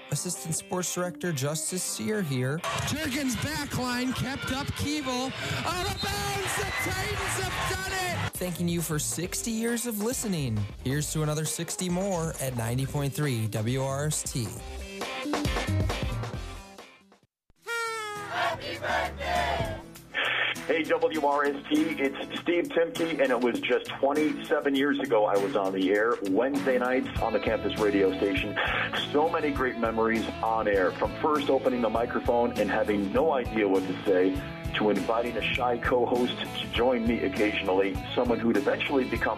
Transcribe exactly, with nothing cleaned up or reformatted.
Assistant Sports Director Justice Sear here. Jurgens backline kept up Keeble. Out of bounds, the Titans have done it! Thanking you for sixty years of listening. Here's to another sixty more at ninety point three W R S T. Happy birthday! Hey, W R S T, it's Steve Timke, and it was just twenty-seven years ago I was on the air, Wednesday nights on the campus radio station. So many great memories on air, from first opening the microphone and having no idea what to say, to inviting a shy co-host to join me occasionally, someone who'd eventually become